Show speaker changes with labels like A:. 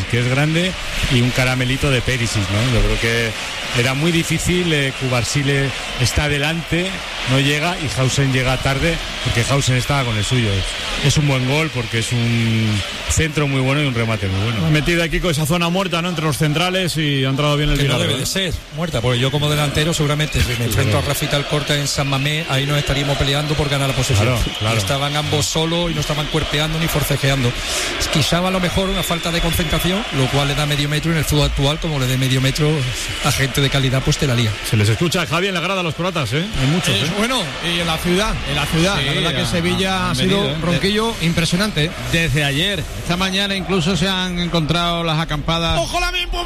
A: que es grande, y un caramelito de Perisic, ¿no? Yo creo que era muy difícil. Cubarsí está adelante, no llega, y Hausen llega tarde, porque Hausen estaba con el suyo. Es un buen gol porque es un centro muy bueno y un remate muy bueno.
B: Ha metido aquí con esa zona muerta, ¿no?, entre los centrales, y ha entrado bien el
C: que no
B: Villarreal.
C: debe de ser muerta, porque yo como delantero seguramente si me enfrento a Rafita Alcorta en San Mamés, ahí nos estaríamos peleando por ganar la posesión.
A: Claro.
C: Estaban ambos solos y no estaban cuerpeando ni forcejeando. Quizá a lo mejor una falta de concentración, lo cual le da medio metro, en el fútbol actual, como le dé medio metro a gente de calidad, pues te la lía.
B: Se les escucha, Javi, en la grada a los croatas, ¿eh? Hay muchos, ¿eh?
D: Bueno, y en la ciudad,
E: sí,
D: la verdad que Sevilla ha sido un ronquillo impresionante.
E: Desde ayer, esta mañana incluso se han encontrado las acampadas.
D: ¡Ojo la mismo!